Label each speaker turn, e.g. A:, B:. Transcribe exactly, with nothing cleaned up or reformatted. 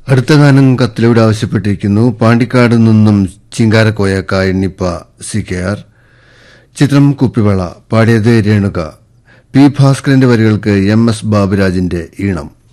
A: അടുത്ത ഗാനം കത്തിലൂടെ ആവശ്യപ്പെട്ടിരിക്കുന്നു. പാണ്ടിക്കാട് നിന്നും ചിങ്കാരക്കോയക്ക എണ്ണിപ്പ സി കെ ആർ. ചിത്രം കുപ്പിവള. പാടിയത് രേണുക. പി ഭാസ്കരന്റെ വരികൾക്ക് എം എസ് ബാബുരാജിന്റെ ഈണം.